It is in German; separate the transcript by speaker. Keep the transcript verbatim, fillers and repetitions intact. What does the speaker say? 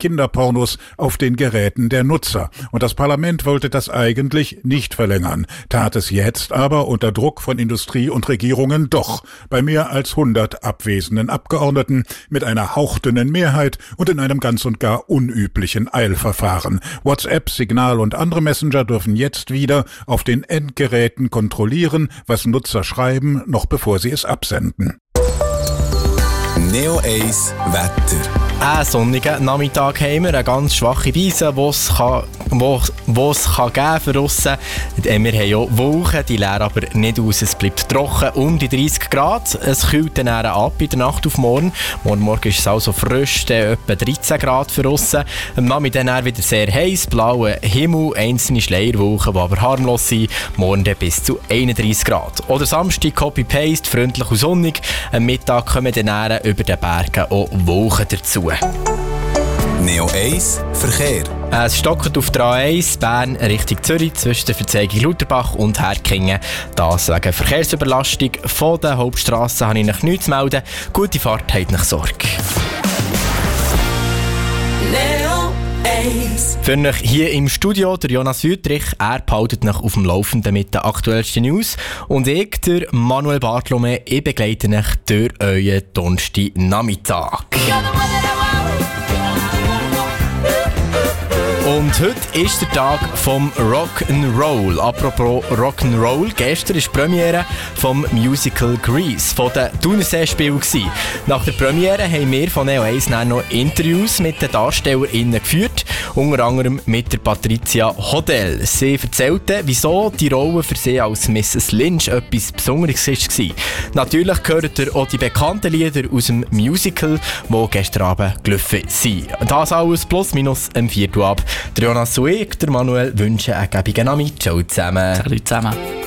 Speaker 1: Kinderpornos auf den Geräten der Nutzer. Und das Parlament wollte das eigentlich nicht verlängern, tat es jetzt aber unter Druck von Industrie und Regierungen doch, bei mehr als hundert abwesenden Abgeordneten mit einer hauchdünnen Mehrheit und in einem ganz und gar unüblichen Eilverfahren. WhatsApp, Signal und andere Messenger dürfen jetzt wieder auf den Endgeräten kontrollieren, was Nutzer schreiben, noch bevor sie es absenden.
Speaker 2: Neo eins Wetter.
Speaker 3: Einen sonnigen Nachmittag haben wir, eine ganz schwache Weise, die es kann, wo, wo es kann geben für draussen. Wir haben ja Wolken, die leeren aber nicht aus. Es bleibt trocken, um die dreißig Grad. Es kühlt dann ab in der Nacht auf morgen. Morgen Morgen ist es also frisch, etwa dreizehn Grad für draussen. Am Nachmittag dann wieder sehr heiß, blauer Himmel, einzelne Schleierwolken, die aber harmlos sind. Morgen dann bis zu einunddreißig Grad. Oder Samstag Copy-Paste, freundlich und sonnig. Am Mittag kommen dann über den Bergen auch Wolken dazu.
Speaker 2: Neo eins Verkehr.
Speaker 3: Es stockt auf der A eins Bern Richtung Zürich zwischen der Verzeigung Lauterbach und Herkingen. Das wegen Verkehrsüberlastung. Von der Hauptstrasse habe ich noch nichts zu melden. Gute Fahrt, habt nicht Sorge.
Speaker 4: Neo eins.
Speaker 3: Für euch hier im Studio der Jonas Wüttrich. Er behaltet euch auf dem Laufenden mit den aktuellsten News. Und ich, der Manuel Bartlome, ich begleite euch durch euren Donnerstag-Nachmittag. Und heute ist der Tag vom Rock'n'Roll. Apropos Rock'n'Roll, gestern war die Premiere vom Musical Grease von den Thunersee-Spielen. Nach der Premiere haben wir von Neo eins noch Interviews mit den DarstellerInnen geführt, unter anderem mit der Patricia Hodel. Sie erzählte, wieso die Rolle für sie als Misses Lynch etwas Besonderes war. Natürlich gehört ihr auch die bekannten Lieder aus dem Musical, die gestern Abend gelaufen sind. Das alles plus minus am Viertel ab. Der Jonas und ich, der Manuel, wünschen einen gäbigen Abend. Ciao zusammen.
Speaker 5: Salut zusammen.